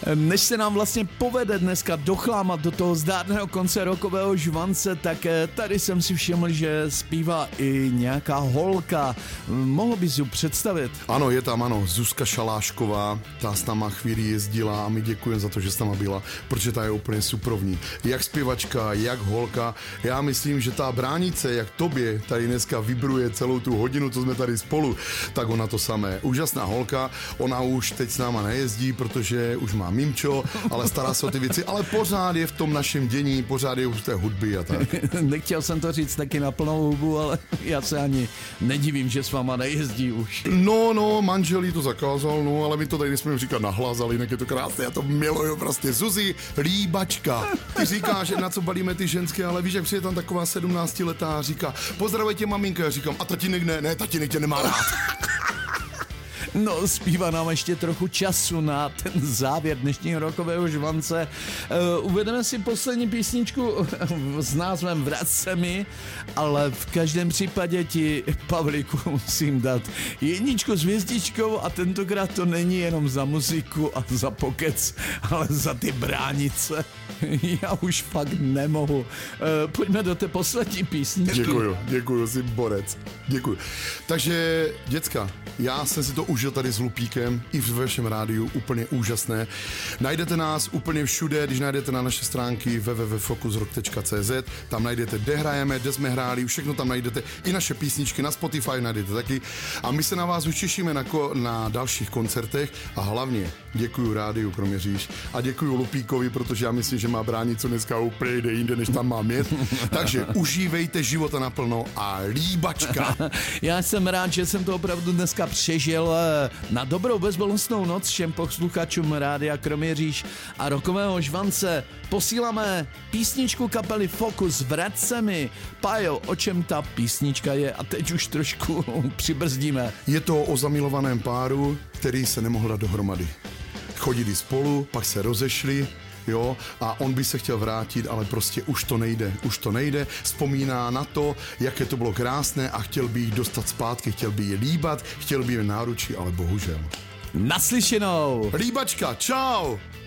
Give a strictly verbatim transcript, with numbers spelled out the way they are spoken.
Než se nám vlastně povede dneska dochlámat do toho zdárného konce rokového žvance, tak tady jsem si všiml, že zpívá i nějaká holka. Mohl bys ji představit? Ano, je tam, ano, Zuzka Šalášková, ta s náma chvíli jezdila a my děkujeme za to, že s náma byla, protože ta je úplně suprovní. Jak zpěvačka, jak holka. Já myslím, že ta bránice, jak tobě tady dneska vibruje celou tu hodinu, co jsme tady spolu, tak ona to samé. Úžasná holka, ona už teď s náma nejezdí, protože už má mimčo, ale stará se o ty věci, ale pořád je v tom našem dění, pořád je už v té hudby a tak. Nechtěl jsem to říct taky na plnou hubu, ale já se ani nedivím, že s váma nejezdí už. No, no, manžel jí to zakázal, no, ale my to tady nesmíme říkat nahlas, ale jinak je to krásné, já to miluju prostě. Zuzi, líbačka. Ty říkáš, že na co balíme ty ženské, ale víš, jak přijde tam taková sedmnáctiletá a říká, pozdravuje tě maminka, já říkám, a tatínek ne, ne, tatínek tě nemá rád. No, zpívá nám ještě trochu času na ten závěr dnešního rokového žvance. Uh, uvedeme si poslední písničku s názvem Vrať se mi, ale v každém případě ti, Pavlíku, musím dát jedničku s hvězdičkou a tentokrát to není jenom za muziku a za pokec, ale za ty bránice. Já už fakt nemohu. Uh, pojďme do té poslední písničky. Děkuju, děkuju, jsi borec. Děkuju. Takže, děcka, já jsem si to užil tady s Lupíkem i v vašem rádiu, úplně úžasné. Najdete nás úplně všude, když najdete na naše stránky w w w tečka focus rock tečka c z, tam najdete, kde hrajeme, kde jsme hráli, všechno tam najdete, i naše písničky na Spotify najdete taky. A my se na vás už těšíme na, ko- na dalších koncertech a hlavně děkuju rádiu Kroměříž a děkuju Lupíkovi, protože já myslím, že má bránicu dneska úplně jde jinde, než tam mám jet. Takže užívejte života naplno a líbačka. Já jsem rád, že jsem to opravdu dneska přežil. Na dobrou bezbolestnou noc všem posluchačům rádia Kroměříž a rokového žvance posíláme písničku kapely Focus Vrať se mi. Pájo, o čem ta písnička je? A teď už trošku přibrzdíme. Je to o zamilovaném páru, který se nemohl dát dohromady. Chodili spolu, pak se rozešli, jo, a on by se chtěl vrátit, ale prostě už to nejde, už to nejde, vzpomíná na to, jaké to bylo krásné a chtěl by jí dostat zpátky, chtěl by jí líbat, chtěl by jí náručí, ale bohužel. Naslyšenou! Líbačka, čau!